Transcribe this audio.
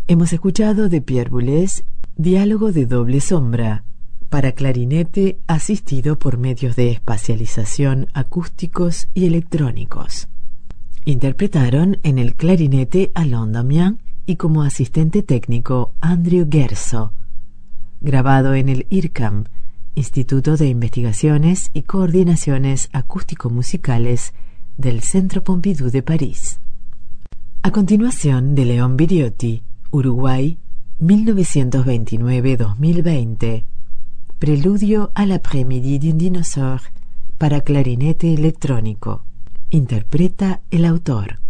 Hemos escuchado de Pierre Boulez Diálogo de doble sombra para clarinete asistido por medios de espacialización acústicos y electrónicos. Interpretaron en el clarinete Alain Damian y como asistente técnico Andrew Gerso. Grabado en el IRCAM, Instituto de Investigaciones y Coordinaciones Acústico-Musicales del Centro Pompidou de París. A continuación, de León Biriotti, Uruguay, 1929-2020. Preludio à l'après-midi d'un dinosaure para clarinete electrónico. Interpreta el autor.